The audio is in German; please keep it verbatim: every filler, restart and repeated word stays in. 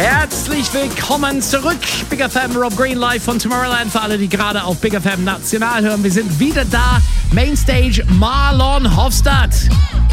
Herzlich willkommen zurück. Big F M, Rob Green live von Tomorrowland. Für alle, die gerade auf Big F M National hören. Wir sind wieder da. Mainstage Marlon Hofstadt.